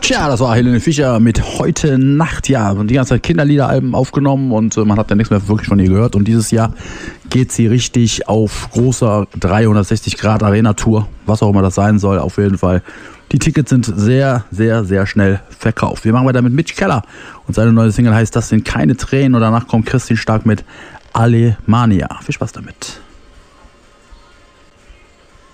Tja, das war Helene Fischer mit Heute Nacht. Ja, und die ganze Zeit Kinderliederalben aufgenommen und man hat ja nichts mehr wirklich von ihr gehört. Und dieses Jahr geht sie richtig auf großer 360-Grad-Arena-Tour, was auch immer das sein soll, auf jeden Fall. Die Tickets sind sehr, sehr, sehr schnell verkauft. Wir machen weiter mit Mitch Keller und seine neue Single heißt Das sind keine Tränen und danach kommt Christin Stark mit Alemania. Viel Spaß damit.